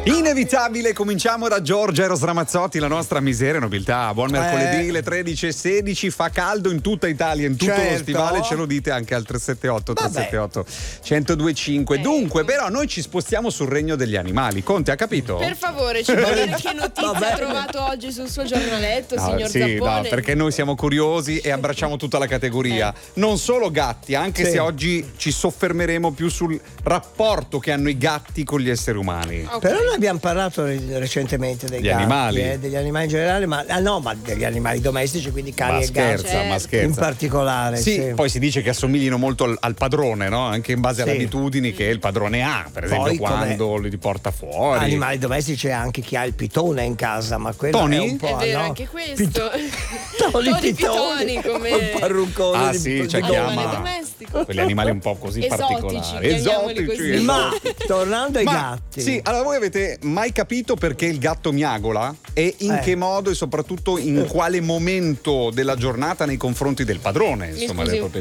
Inevitabile, cominciamo da Giorgia Eros Ramazzotti, la nostra miseria e nobiltà. Buon mercoledì, le 13:16, fa caldo in tutta Italia, in tutto lo stivale, ce lo dite anche al 378 1025. Dunque, però noi ci spostiamo sul regno degli animali. Conte, ha capito? Per favore, ci può dire che notizie ha trovato oggi sul suo giornaletto, signor Zappone? No, perché noi siamo curiosi e abbracciamo tutta la categoria. Non solo gatti, anche se oggi ci soffermeremo più sul rapporto che hanno i gatti con gli esseri umani. Okay. Però noi abbiamo parlato recentemente dei gatti, animali. Degli animali in generale, ma degli animali domestici, quindi cani e gatti. Ma scherza. In particolare. Sì, poi si dice che assomiglino molto al padrone, no? Anche in base alle abitudini che il padrone ha, per esempio poi, quando li porta fuori. Animali domestici c'è anche chi ha il pitone in casa, ma quello Tony? è un po'. È vero, anche questo. Tony Pitoni come un parruccone. Ah sì, cioè chiama quegli animali un po' così particolari. Esotici. Ma tornando ai gatti. Sì, allora voi avete mai capito perché il gatto miagola? E in che modo e soprattutto in quale momento della giornata nei confronti del padrone, insomma, del proprietario?